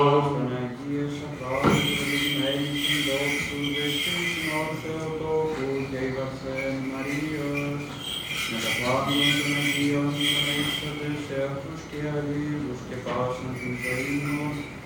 Παναγίας Απάντησης, δόξου δευτής Θεοτόκου και εικαρθέν Μαρίας, με τα πλάτωνα των Αγίων παραίσσονται σε αυτούς και αλλήλους και πάσαν την ζωή μας,